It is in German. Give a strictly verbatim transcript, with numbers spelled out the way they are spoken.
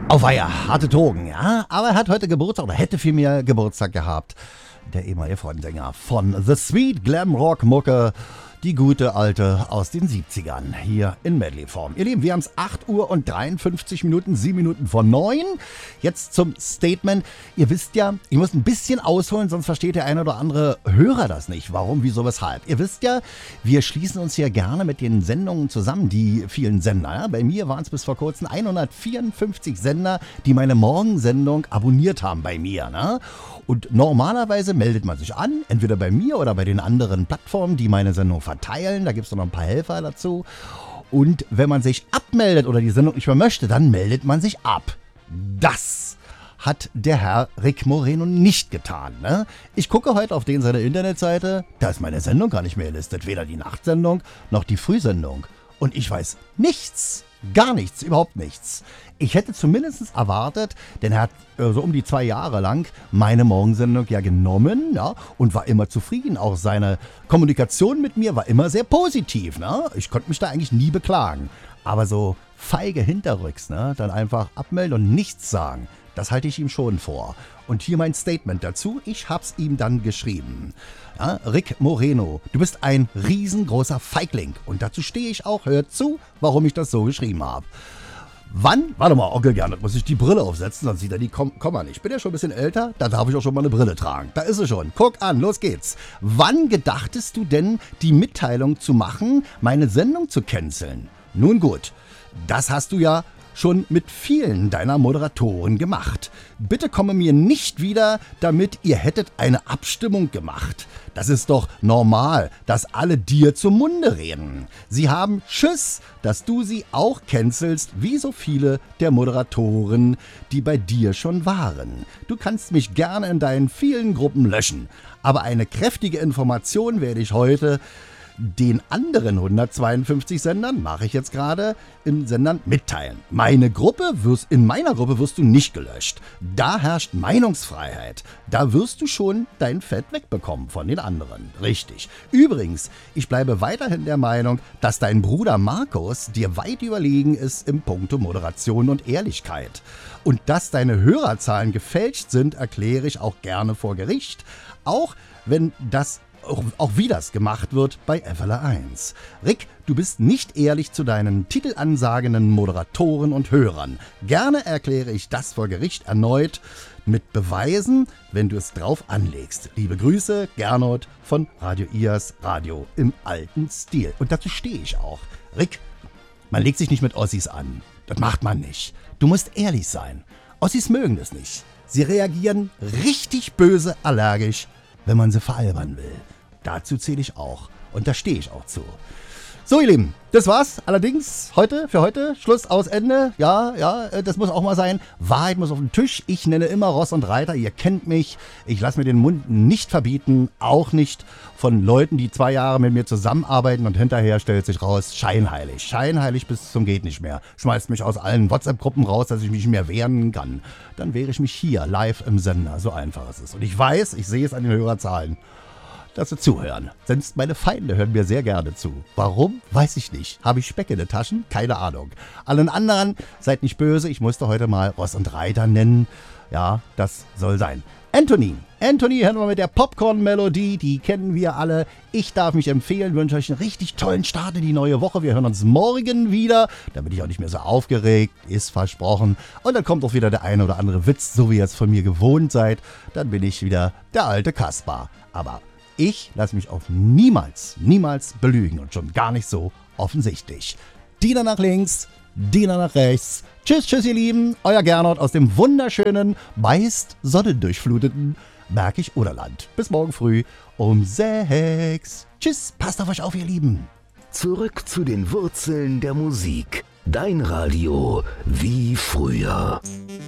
Auweia, harte Drogen, ja. Aber er hat heute Geburtstag, oder hätte vielmehr Geburtstag gehabt. Der ehemalige Frontsänger von The Sweet Glam Rock Mucke. Die gute alte aus den siebzigern, hier in Medley-Form. Ihr Lieben, wir haben es acht Uhr und dreiundfünfzig Minuten, sieben Minuten vor neun. Jetzt zum Statement. Ihr wisst ja, ich muss ein bisschen ausholen, sonst versteht der eine oder andere Hörer das nicht. Warum, wieso, weshalb. Ihr wisst ja, wir schließen uns hier gerne mit den Sendungen zusammen, die vielen Sender. Ja? Bei mir waren es bis vor kurzem hundertvierundfünfzig Sender, die meine Morgensendung abonniert haben bei mir. Ne? Und normalerweise meldet man sich an, entweder bei mir oder bei den anderen Plattformen, die meine Sendung verteilen. Da gibt es noch ein paar Helfer dazu. Und wenn man sich abmeldet oder die Sendung nicht mehr möchte, dann meldet man sich ab. Das hat der Herr Rick Moreno nicht getan. Ne? Ich gucke heute auf den seine Internetseite, da ist meine Sendung gar nicht mehr gelistet. Weder die Nachtsendung noch die Frühsendung. Und ich weiß nichts. Gar nichts, überhaupt nichts. Ich hätte zumindest erwartet, denn er hat äh, so um die zwei Jahre lang meine Morgensendung ja genommen, ja, und war immer zufrieden. Auch seine Kommunikation mit mir war immer sehr positiv. Ne? Ich konnte mich da eigentlich nie beklagen. Aber so feige hinterrücks, ne, dann einfach abmelden und nichts sagen, das halte ich ihm schon vor. Und hier mein Statement dazu. Ich hab's ihm dann geschrieben. Ja, Rick Moreno, du bist ein riesengroßer Feigling. Und dazu stehe ich auch. Hört zu, warum ich das so geschrieben habe. Wann? Warte mal, Onkel Gernot, muss ich die Brille aufsetzen, sonst sieht er die Kom- Komma nicht. Ich bin ja schon ein bisschen älter, da darf ich auch schon mal eine Brille tragen. Da ist sie schon. Guck an, los geht's. Wann gedachtest du denn, die Mitteilung zu machen, meine Sendung zu canceln? Nun gut, das hast du ja schon mit vielen deiner Moderatoren gemacht. Bitte komme mir nicht wieder damit, ihr hättet eine Abstimmung gemacht. Das ist doch normal, dass alle dir zum Munde reden. Sie haben Schiss, dass du sie auch cancelst, wie so viele der Moderatoren, die bei dir schon waren. Du kannst mich gerne in deinen vielen Gruppen löschen, aber eine kräftige Information werde ich heute den anderen hundertzweiundfünfzig Sendern, mache ich jetzt gerade, in Sendern mitteilen. Meine Gruppe wirst, in meiner Gruppe wirst du nicht gelöscht. Da herrscht Meinungsfreiheit. Da wirst du schon dein Fett wegbekommen von den anderen. Richtig. Übrigens, ich bleibe weiterhin der Meinung, dass dein Bruder Markus dir weit überlegen ist im Punkto Moderation und Ehrlichkeit. Und dass deine Hörerzahlen gefälscht sind, erkläre ich auch gerne vor Gericht. Auch wenn das Auch, auch wie das gemacht wird bei F L R eins. Rick, du bist nicht ehrlich zu deinen titelansagenden Moderatoren und Hörern. Gerne erkläre ich das vor Gericht erneut mit Beweisen, wenn du es drauf anlegst. Liebe Grüße, Gernot von Radio I A S, Radio im alten Stil. Und dazu stehe ich auch. Rick, man legt sich nicht mit Ossis an. Das macht man nicht. Du musst ehrlich sein. Ossis mögen das nicht. Sie reagieren richtig böse allergisch, wenn man sie veralbern will. Dazu zähle ich auch. Und da stehe ich auch zu. So, ihr Lieben, das war's. Allerdings heute, für heute, Schluss, aus, Ende. Ja, ja, das muss auch mal sein. Wahrheit muss auf den Tisch. Ich nenne immer Ross und Reiter. Ihr kennt mich. Ich lasse mir den Mund nicht verbieten. Auch nicht von Leuten, die zwei Jahre mit mir zusammenarbeiten und hinterher stellt sich raus, scheinheilig. Scheinheilig bis zum geht nicht mehr. Schmeißt mich aus allen WhatsApp-Gruppen raus, dass ich mich nicht mehr wehren kann. Dann wäre ich mich hier live im Sender. So einfach ist es. Und ich weiß, ich sehe es an den Hörerzahlen, dass sie zuhören. Selbst meine Feinde hören mir sehr gerne zu. Warum? Weiß ich nicht. Habe ich Speck in den Taschen? Keine Ahnung. Allen anderen, seid nicht böse, ich musste heute mal Ross und Reiter nennen. Ja, das soll sein. Anthony. Anthony hören wir mit der Popcorn-Melodie, die kennen wir alle. Ich darf mich empfehlen, wünsche euch einen richtig tollen Start in die neue Woche. Wir hören uns morgen wieder. Da bin ich auch nicht mehr so aufgeregt, ist versprochen. Und dann kommt auch wieder der eine oder andere Witz, so wie ihr es von mir gewohnt seid. Dann bin ich wieder der alte Kaspar. Aber ich lasse mich auf niemals, niemals belügen und schon gar nicht so offensichtlich. Diener nach links, Diener nach rechts. Tschüss, tschüss, ihr Lieben. Euer Gernot aus dem wunderschönen, meist sonnendurchfluteten Märkisch-Oderland. Bis morgen früh um sechs. Tschüss, passt auf euch auf, ihr Lieben. Zurück zu den Wurzeln der Musik. Dein Radio wie früher.